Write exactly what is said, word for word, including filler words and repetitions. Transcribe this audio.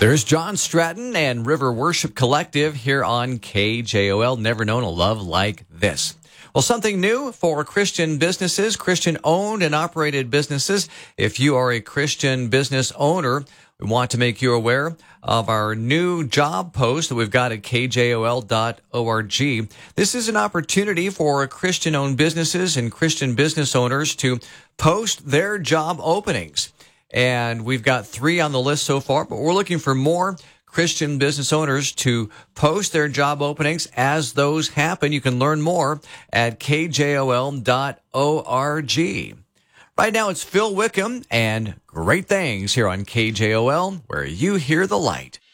There's John Stratton and River Worship Collective here on K J O L. Never known a love like this. Well, something new for Christian businesses, Christian-owned and operated businesses. If you are a Christian business owner, we want to make you aware of our new job post that we've got at K J O L dot org. This is an opportunity for Christian-owned businesses and Christian business owners to post their job openings. And we've got three on the list so far, but we're looking for more Christian business owners to post their job openings. As those happen, you can learn more at K J O L dot org. Right now, it's Phil Wickham and Great Things here on K J O L, where you hear the light.